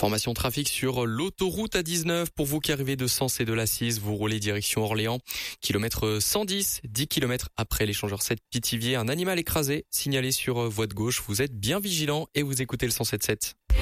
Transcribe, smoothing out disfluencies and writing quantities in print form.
Information trafic sur l'autoroute A19. Pour vous qui arrivez de Sens et de la Cise, vous roulez direction Orléans. Kilomètre 110, 10 km après l'échangeur 7 Pithiviers. Un animal écrasé, signalé sur voie de gauche. Vous êtes bien vigilant et vous écoutez le 107.7.